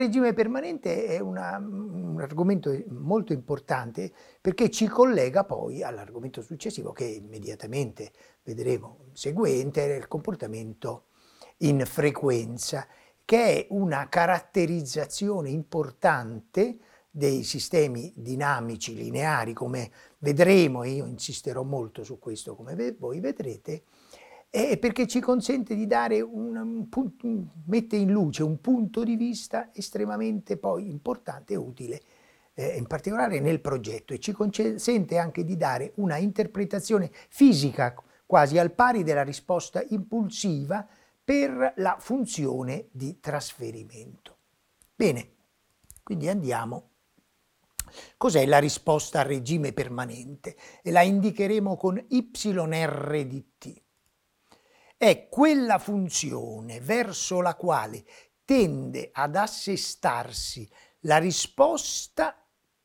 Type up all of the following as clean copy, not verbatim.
Regime permanente è un argomento molto importante perché ci collega poi all'argomento successivo che immediatamente vedremo seguente, è il comportamento in frequenza, che è una caratterizzazione importante dei sistemi dinamici lineari, come vedremo, e io insisterò molto su questo come voi vedrete, perché ci consente di dare mette in luce un punto di vista estremamente poi importante e utile, in particolare nel progetto, e ci consente anche di dare una interpretazione fisica quasi al pari della risposta impulsiva per la funzione di trasferimento. Bene, quindi andiamo. Cos'è la risposta a regime permanente? E la indicheremo con YR di t. È quella funzione verso la quale tende ad assestarsi la risposta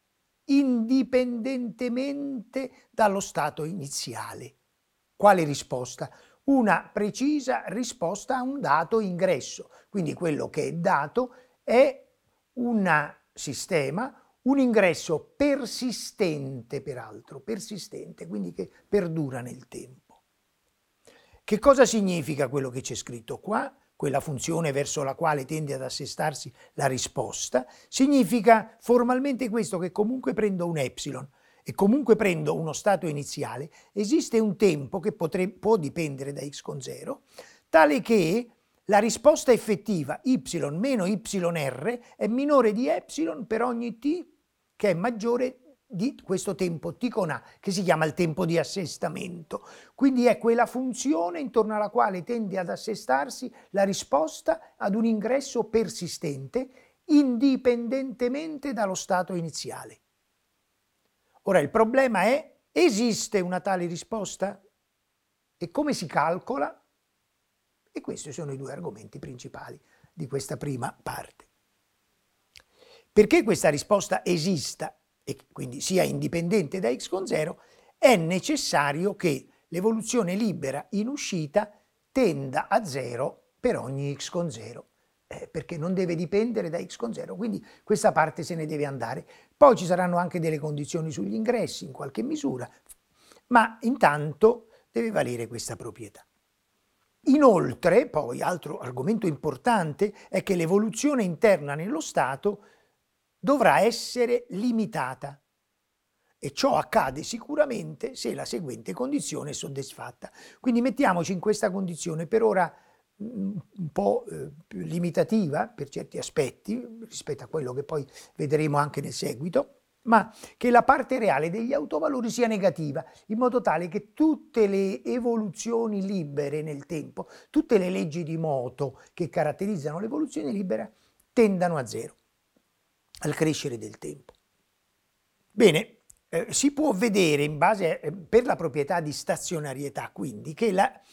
indipendentemente dallo stato iniziale. Quale risposta? Una precisa risposta a un dato ingresso. Quindi quello che è dato è un sistema, un ingresso persistente peraltro, persistente, quindi che perdura nel tempo. Che cosa significa quello che c'è scritto qua? Quella funzione verso la quale tende ad assestarsi la risposta, significa formalmente questo, che comunque prendo un epsilon e comunque prendo uno stato iniziale, esiste un tempo che può dipendere da x con 0, tale che la risposta effettiva y meno yr è minore di epsilon per ogni t che è maggiore di questo tempo t con a, che si chiama il tempo di assestamento. Quindi è quella funzione intorno alla quale tende ad assestarsi la risposta ad un ingresso persistente indipendentemente dallo stato iniziale. Ora il problema è: esiste una tale risposta? E come si calcola? E questi sono i due argomenti principali di questa prima parte. Perché questa risposta esista e quindi sia indipendente da x con 0, è necessario che l'evoluzione libera in uscita tenda a 0 per ogni x con 0, perché non deve dipendere da x con 0, quindi questa parte se ne deve andare. Poi ci saranno anche delle condizioni sugli ingressi in qualche misura, ma intanto deve valere questa proprietà. Inoltre, poi, altro argomento importante è che l'evoluzione interna nello stato dovrà essere limitata, e ciò accade sicuramente se la seguente condizione è soddisfatta. Quindi mettiamoci in questa condizione per ora un po' più limitativa per certi aspetti rispetto a quello che poi vedremo anche nel seguito, ma che la parte reale degli autovalori sia negativa, in modo tale che tutte le evoluzioni libere nel tempo, tutte le leggi di moto che caratterizzano l'evoluzione libera tendano a 0, al crescere del tempo. Bene, si può vedere in base per la proprietà di stazionarietà, quindi, che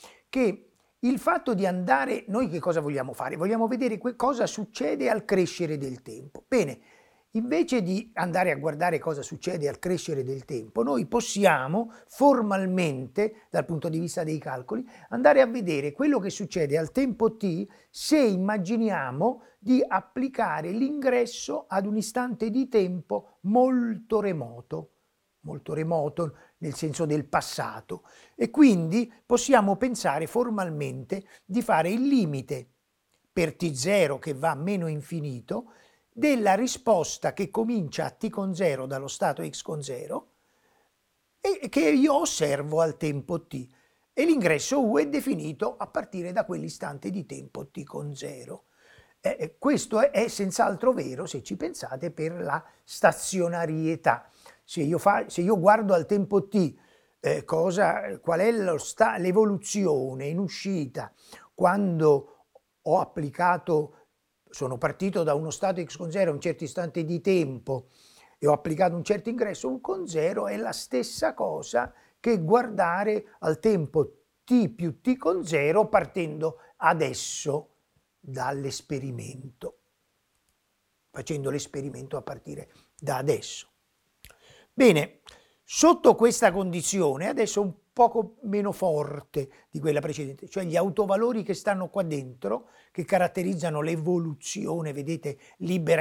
il fatto di andare, noi che cosa vogliamo fare? Vogliamo vedere cosa succede al crescere del tempo. Bene, invece di andare a guardare cosa succede al crescere del tempo, noi possiamo formalmente, dal punto di vista dei calcoli, andare a vedere quello che succede al tempo t se immaginiamo di applicare l'ingresso ad un istante di tempo molto remoto nel senso del passato, e quindi possiamo pensare formalmente di fare il limite per t0 che va meno infinito della risposta che comincia a t con 0 dallo stato x con 0 e che io osservo al tempo t, e l'ingresso u è definito a partire da quell'istante di tempo t con 0. Questo è senz'altro vero, se ci pensate, per la stazionarietà. Se io guardo al tempo t qual è l'evoluzione in uscita quando ho applicato, sono partito da uno stato x con 0 a un certo istante di tempo e ho applicato un certo ingresso u con 0, è la stessa cosa che guardare al tempo t più t con 0 partendo adesso dall'esperimento, facendo l'esperimento a partire da adesso. Bene, sotto questa condizione adesso poco meno forte di quella precedente, cioè gli autovalori che stanno qua dentro, che caratterizzano l'evoluzione, vedete, libera